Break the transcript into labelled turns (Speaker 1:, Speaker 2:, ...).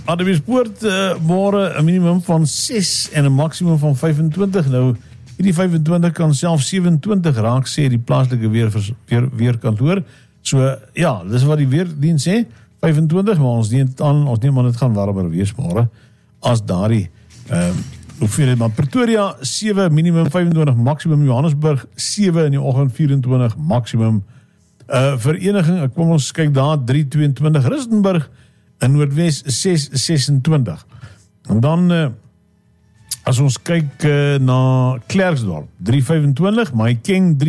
Speaker 1: Hartbeespoort môre 'n minimum van 6 en 'n maksimum van 25. Nou, hierdie 25 kan self 27 raak, sê die plaaslike weerkantoor. So, ja, dis wat die weerdiens sê, 25, maar ons neem aan dit gaan warmer wees môre, as daardie, hoeveel het, maar Pretoria 7, minimum 25, maksimum Johannesburg 7 in die oggend, 24, maksimum. Vereniging, kom ons kyk daar, 322, Rustenburg in Noordwes 626. En dan, as ons kyk na Klerksdorp, 325, Mahikeng